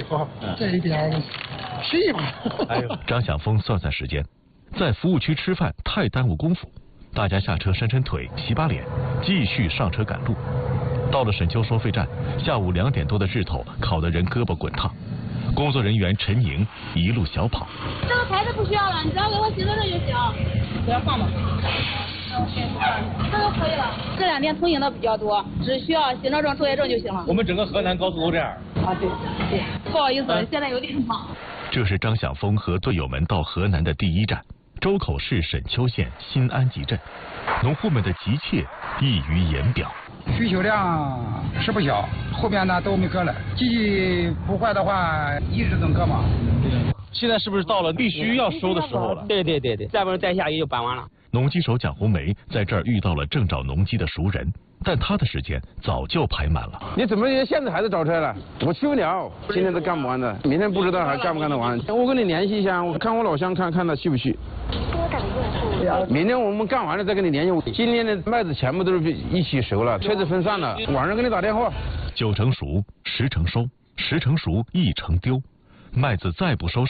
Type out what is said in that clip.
错，这一点谁嘛？ 哎呦，张晓峰算算时间，在服务区吃饭太耽误功夫，大家下车伸伸腿、洗把脸，继续上车赶路。到了沈丘收费站，下午2点多的日头烤得人胳膊滚烫。工作人员陈宁一路小跑。 这个牌子不需要了，你只要给我行车证就行。不要放吧。这个可以了。这2天通行的比较多，只需要行车证、作业证就行了。 我们整个河南高速都这样。 啊，对。不好意思，现在有点忙。 这是张晓峰和队友们到河南的第一站，周口市沈丘县新安集镇。农户们的急切溢于言表。 需求量是不小，后边呢都没割了，机器不坏的话一直能割嘛。 现在是不是到了必须要收的时候了？ 对，再不然再下雨就搬完了。 农机手蒋红梅在这儿遇到了正找农机的熟人，但他的时间早就排满了。 你怎么现在还在找车了？我去不了，今天都干不完的，明天不知道还干不干得完。我跟你联系一下，我看我老乡看他去不去。明天我们干完了再跟你联系。今天的麦子全部都是一起熟了，车子分散了，晚上给你打电话。 9成熟，10成收，10成熟1成丢，麦子再不收。